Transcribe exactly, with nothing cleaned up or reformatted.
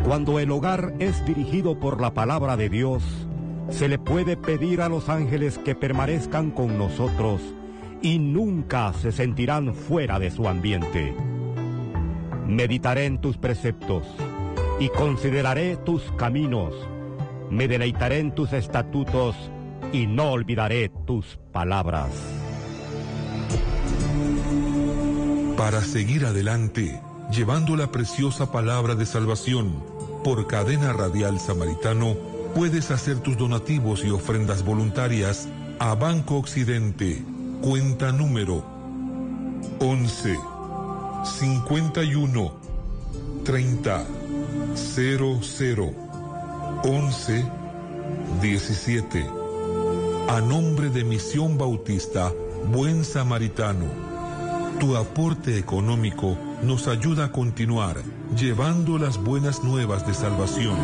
Cuando el hogar es dirigido por la palabra de Dios, se le puede pedir a los ángeles que permanezcan con nosotros y nunca se sentirán fuera de su ambiente. Meditaré en tus preceptos y consideraré tus caminos. Me deleitaré en tus estatutos y no olvidaré tus palabras. Para seguir adelante, llevando la preciosa palabra de salvación, por Cadena Radial Samaritano, puedes hacer tus donativos y ofrendas voluntarias a Banco Occidente, cuenta número once, cincuenta y uno, treinta, cero cero, once, diecisiete. A nombre de Misión Bautista Buen Samaritano, tu aporte económico nos ayuda a continuar llevando las buenas nuevas de salvación.